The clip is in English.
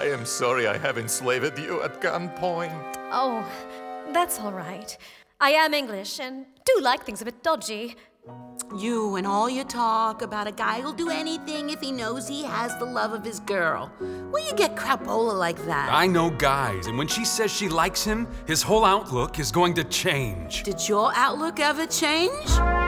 I am sorry I have enslaved you at gunpoint. Oh, that's all right. I am English and do like things a bit dodgy. You and all your talk about a guy who'll do anything if he knows he has the love of his girl. Where you get crapola like that? I know guys, and when she says she likes him, his whole outlook is going to change. Did your outlook ever change?